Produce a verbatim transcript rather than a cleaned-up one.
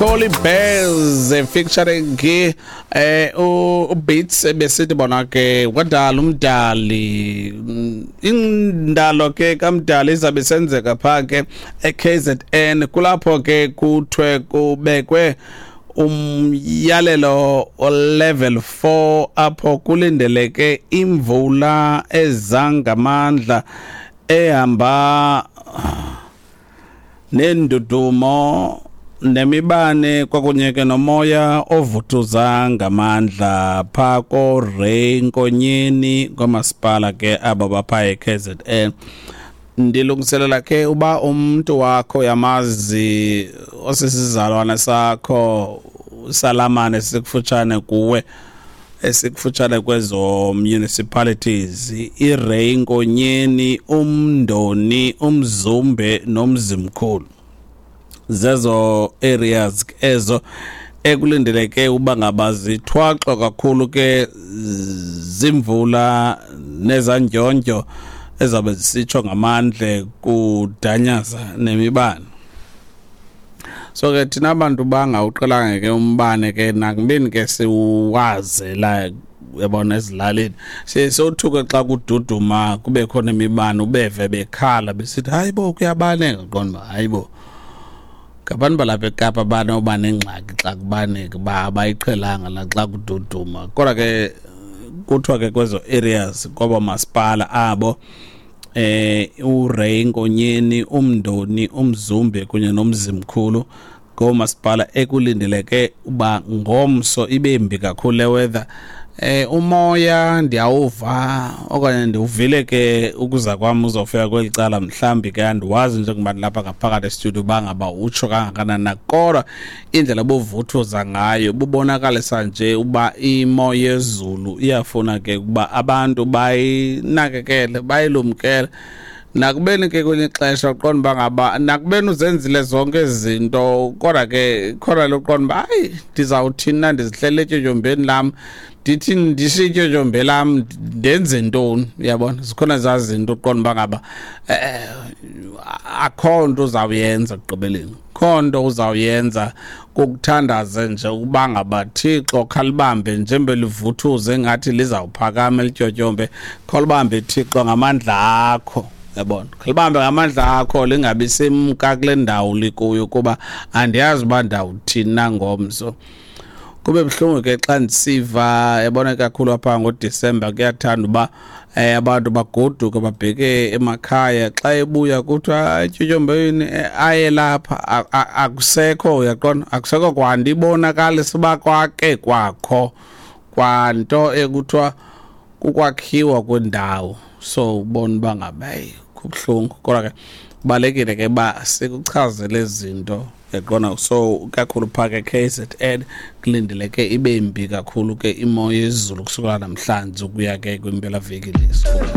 Holy Bears featuring ke eh u Beats besithi bona ke wadala umdali indalo ke kamdali izabe senzeka pha ke e-K Z N kulapho ke kuthwe kubekwe umyalelo o level four apho kulindeleke imvula ezangamandla ehamba nendudumo nemibane kwakunyeke nomoya ovuthuza ngamandla phako Reinkonyeni kwamasipala ke abo bapha e-K Z N. Ndilungiselela ke uba umuntu wakho yamazi osisizalwana sakho salamane sikufutshane kuwe esikufutshane kwezo municipalities iReinkonyeni, uMndoni, uMzumbe noMzimkhulu. Zezo areas ezo ekulindeleke uba ngaba zithwaxwa kakhulu ke zimvula nezandyondyo ezabe zisitsho ngamandle kudanyaza nemibane. So ke thina abantu bangawuqhelanga ke umbane ke nakubeni ke siwaze la yabona ezilalini sesothuke xa kududuma kube khona imibane ubeve bekhala besithi hayibo kuyabaleka qonba hayibo ngabantu balapha eKapa abane oba nengxaki xa kubaneke ba abayiqhelanga la xa kududuma kodwa ke kuthiwa ke kwezo areas kwaba masipala abo eh uReinkonyeni, uMndoni, uMzumbe kunye noMzimkhulu ngomasipala ekulindeleke uba ngomso ibembi kakhulu le weather. Eh umoya ndiyawuva okanye ndiwuvile ke ukuza kwami uzofika kwelicala mhlambi ke andiwazi njengoba lapha ngaphakathi e-studio bangaba utsho kangakanani kodwa indlela bovuthuza ngayo bubonakalisa nje uba imo yezulu iyafuna ke kuba abantu bayinakekele bayilumkele nakubeni ke kwenye ixesha uqonda bangaba nakubeni uzenzile zonke izinto kodwa ke khona loqonda hayi ndizawuthina ndizihlele etyotyombe lam ndithi ndisitye etyotyombe lam ndenze ntoni uyabona zikhona zazinto uqonda bangaba eh akho nto uzawuyenza ekugqibeleni khonto uzawuyenza kokuthandaza nje ukuba ngaba Thixo khalibambe njengoba livuthuze ngathi lizawuphakama elityotyombe khalibambe Thixo ngamandla akho yabona khalibambe ngamandla akho lingabi semka kule ndawo likuyo kuba andiyazi uba ndawuthina ngomso. Kube buhlungu ke xa ndisiva yabona kakhulu apha ngoDisemba kuyathanda uba eh abantu bagoduke babheke emakhaya xa ebuya kuthiwa etyotyombe aye lapha akusekho uyaqonda akusekho kwanto ibonakala siba kwake kwakho kwanto ekuthiwa kukwakhiwa kwendawo. So ubona bangabayi kubuhlungu kodwa ke balekile ke ba sikuchazele izinto yaqona. So kakhulu phaka e-K Z N kulindeleke ibe imbi kakhulu ke imo yezulu kusukela namhlanje ukuya ke kwimpela veki leso.